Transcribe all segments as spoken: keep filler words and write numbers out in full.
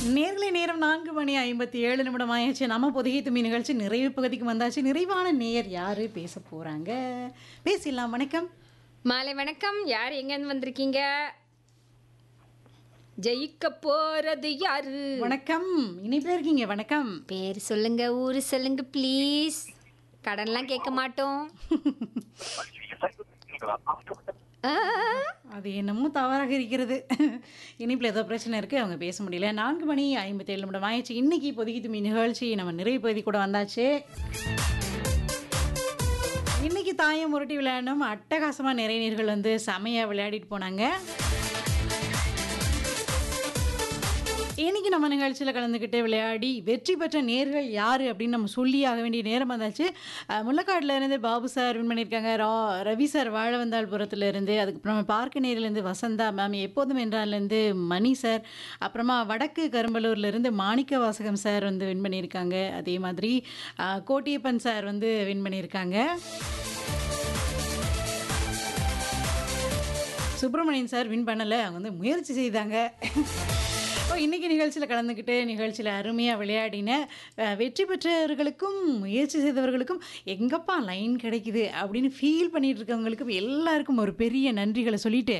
நேர்களை நேரம் நான்கு மணி ஐம்பத்தி ஏழு நிமிடம் ஆயிடுச்சு. நம்ம பொதிகை தும்மி நிகழ்ச்சி நிறைவு பகுதிக்கு வந்தாச்சு. நிறைவான நேயர் யாரு பேச போறாங்க? பேசிடலாம். வணக்கம். மாலை வணக்கம். யார் எங்கேருந்து வந்திருக்கீங்க? ஜெயிக்க போறது யாரு? வணக்கம். இனிப்பா இருக்கீங்க? வணக்கம். பேர் சொல்லுங்க, ஊரு சொல்லுங்க ப்ளீஸ். கடன்லாம் கேட்க மாட்டோம். ஆ, அது என்னமோ தவறாக இருக்கிறது. இனிப்பில் ஏதோ பிரச்சனை இருக்குது, அவங்க பேச முடியல. நான்கு மணி ஐம்பத்தி ஏழு நிமிடம் ஆயிடுச்சு. இன்னைக்கு பொதிகை தும்மி நிகழ்ச்சி நம்ம நிறைவு பகுதி கூட வந்தாச்சு. இன்னைக்கு தாயம் முரட்டி விளையாடணும். அட்டகாசமாக நிறைய நேர்கள் வந்து செமையாக விளையாடிட்டு போனாங்க. இன்னைக்கு நம்ம நிகழ்ச்சியில் கலந்துக்கிட்டு விளையாடி வெற்றி பெற்ற நேர்கள் யார் அப்படின்னு நம்ம சொல்லி ஆக வேண்டிய நேரம் வந்தாச்சு. அஹ் முள்ளக்காடுல இருந்து பாபு சார் வின் பண்ணியிருக்காங்க. ரா ரவி சார் வாழவந்தாள்புரத்துல இருந்து, அதுக்கப்புறமா பார்க்க நேரிலேருந்து வசந்தா மேம், எப்போதும் என்றாலேருந்து மணி சார், அப்புறமா வடக்கு கரும்பலூர்லேருந்து மாணிக்க வாசகம் சார் வந்து வின் பண்ணியிருக்காங்க. அதே மாதிரி அஹ், கோட்டியப்பன் சார் வந்து வின் பண்ணியிருக்காங்க. சுப்பிரமணியன் சார் வின் பண்ணலை, அவங்க வந்து முயற்சி செய்தாங்க. இப்போ இன்றைக்கி நிகழ்ச்சியில் கலந்துக்கிட்டு நிகழ்ச்சியில் அருமையாக விளையாடின அஹ், வெற்றி பெற்றவர்களுக்கும் முயற்சி செய்தவர்களுக்கும் எங்கப்பா லைன் கிடைக்குது அப்படின்னு ஃபீல் பண்ணிட்டு இருக்கவங்களுக்கும் எல்லாருக்கும் ஒரு பெரிய நன்றிகளை சொல்லிட்டு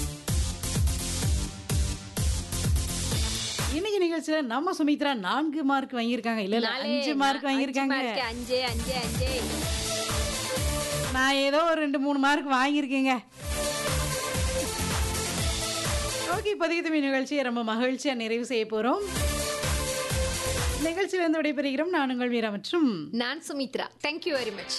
இன்னைக்கு நிகழ்ச்சியில் நம்ம சுமித்ரா நான்கு மார்க் வாங்கியிருக்காங்க. இல்லை இல்லை நாலு, அஞ்சு மார்க் அஞ்சு வாங்கியிருக்காங்க. mark, அஞ்சு அஞ்சு அஞ்சு. நான் ஏதோ ஒரு ரெண்டு மூணு மார்க் வாங்கியிருக்கேங்க. ஓகே, இப்போதைக்கு தும்மி நிகழ்ச்சியை ரொம்ப மகிழ்ச்சியாக நிறைவு செய்ய போகிறோம். நிகழ்ச்சியிலிருந்து விடைபெறுகிறோம். நான் உங்கள் வீரா மற்றும் நான் சுமித்ரா. Thank you very much.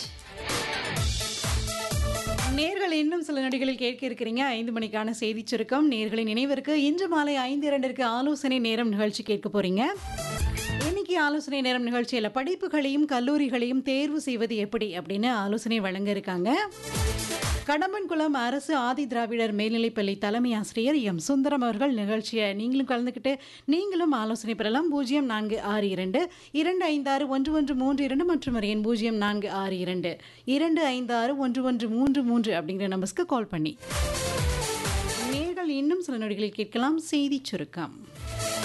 நேர்கள் இன்னும் சில நொடிகளில் கேட்க இருக்கிறீங்க ஐந்து மணிக்கான செய்தி சுருக்கம். நேர்களின் நினைவிற்கு இன்று மாலை ஐந்து இரண்டிற்கு ஆலோசனை நேரம் நிகழ்ச்சி கேட்க போறீங்க. இன்னைக்கு ஆலோசனை நேரம் நிகழ்ச்சியில் படிப்புகளையும் கல்லூரிகளையும் தேர்வு செய்வது எப்படி அப்படின்னு ஆலோசனை வழங்க இருக்காங்க. கடம்பன்குளம் அரசு ஆதி திராவிடர் மேல்நிலைப்பள்ளி தலைமை ஆசிரியர் எம் சுந்தரம் அவர்கள் நிகழ்ச்சியை நீங்களும் கலந்துக்கிட்டு நீங்களும் ஆலோசனை பெறலாம். பூஜ்ஜியம் நான்கு ஆறு இரண்டு இரண்டு ஐந்து ஆறு ஒன்று ஒன்று மூன்று இரண்டு மற்றும் ஒரு எண் பூஜ்ஜியம் நான்கு ஆறு இரண்டு இரண்டு ஐந்து ஆறு ஒன்று ஒன்று மூன்று மூன்று அப்படிங்கிற நம்பர்ஸ்க்கு கால் பண்ணி நேர்கள் இன்னும் சில நொடிகளில் கேட்கலாம் செய்தி சுருக்கம்.